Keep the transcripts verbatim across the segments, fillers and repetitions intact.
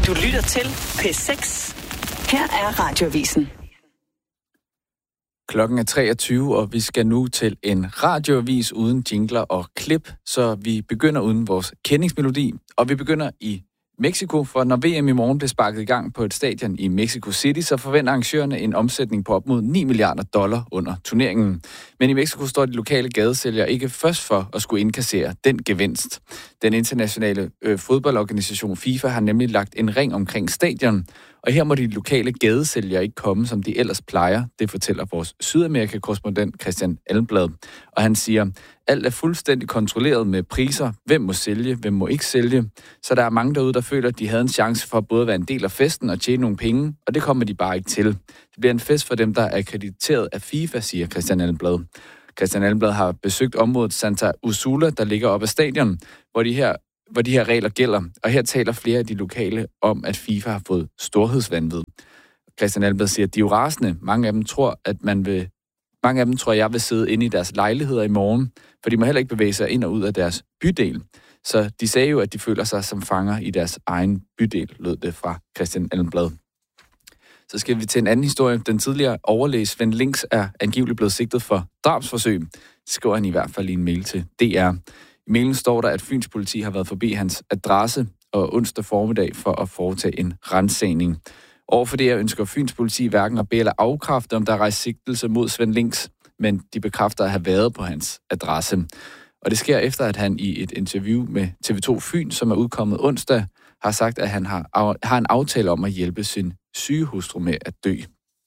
Du lytter til P seks. Her er Radioavisen. Klokken er treogtyve, og vi skal nu til en radioavis uden jingler og klip, så vi begynder uden vores kendingsmelodi, og vi begynder i Mexico, for når V M i morgen bliver sparket i gang på et stadion i Mexico City, så forventer arrangørerne en omsætning på op mod ni milliarder dollar under turneringen. Men i Mexico står de lokale gadesælgere ikke først for at skulle indkassere den gevinst. Den internationale øh, fodboldorganisation FIFA har nemlig lagt en ring omkring stadion, og her må de lokale gadesælgere ikke komme, som de ellers plejer. Det fortæller vores Sydamerika-korrespondent Christian Almblad. Og han siger, alt er fuldstændig kontrolleret med priser. Hvem må sælge, hvem må ikke sælge. Så der er mange derude, der føler, at de havde en chance for både at være en del af festen og tjene nogle penge, og det kommer de bare ikke til. Det bliver en fest for dem, der er akkrediteret af FIFA, siger Christian Almblad. Christian Almblad har besøgt området Santa Úrsula, der ligger op ad stadion, hvor de her hvor de her regler gælder, og her taler flere af de lokale om, at FIFA har fået storhedsvanvid. Christian Almblad siger, at de er jo rasende. Mange af dem tror, at man vil, mange af dem tror, at jeg vil sidde inde i deres lejligheder i morgen, for de må heller ikke bevæge sig ind og ud af deres bydel. Så de sagde jo, at de føler sig som fanger i deres egen bydel, lød det fra Christian Almblad. Så skal vi til en anden historie. Den tidligere overlæge Svend Links er angiveligt blevet sigtet for drabsforsøg. Det skriver han i hvert fald i en mail til D R. I mailen står der, at Fyns politi har været forbi hans adresse og onsdag formiddag for at foretage en ransagning. Overfor det her ønsker Fyns politi hverken at bede eller afkræfte, om der er rejst sigtelse mod Svend Links, men de bekræfter at have været på hans adresse. Og det sker efter, at han i et interview med T V to Fyn, som er udkommet onsdag, har sagt, at han har, har en aftale om at hjælpe sin syge hustru med at dø.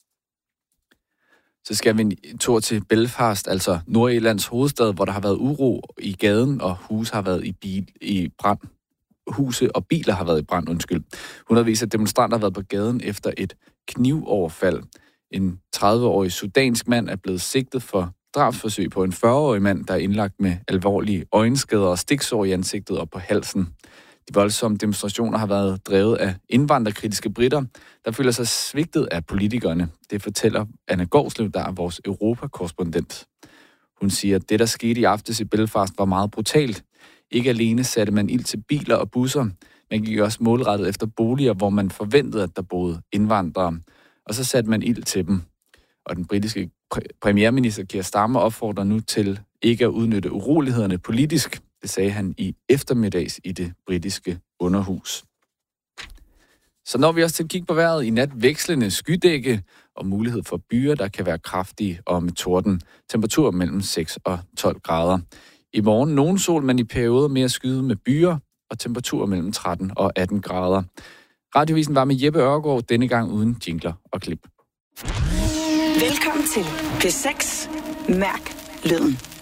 Så skal vi en tur til Belfast, altså Nordirlands hovedstad, hvor der har været uro i gaden, og huse har været i, bil, i brand. Huse og biler har været i brand, undskyld. Hundredvis af demonstranter har været på gaden efter et knivoverfald. En tredive-årig sudansk mand er blevet sigtet for drabsforsøg på en fyrre-årig mand, der er indlagt med alvorlige øjenskader og stiksår i ansigtet og på halsen. De voldsomme demonstrationer har været drevet af indvandrerkritiske britter, der føler sig svigtet af politikerne. Det fortæller Anna Gårdslev, der er vores Europa-korrespondent. Hun siger, at det, der skete i aftes i Belfast, var meget brutalt. Ikke alene satte man ild til biler og busser, man gik også målrettet efter boliger, hvor man forventede, at der boede indvandrere. Og så satte man ild til dem. Og den britiske præ- premierminister Keir Starmer opfordrer nu til ikke at udnytte urolighederne politisk. Det sagde han i eftermiddags i det britiske underhus. Så når vi også til at kigge på vejret. I nat vekslende skydække og mulighed for byer, der kan være kraftige og med torden. Temperatur mellem seks og tolv grader. I morgen nogen sol, men i perioder mere skyde med byer og temperatur mellem tretten og atten grader. Radiovisen var med Jeppe Ørgaard, denne gang uden jingler og klip. Velkommen til P seks. Mærk lyden.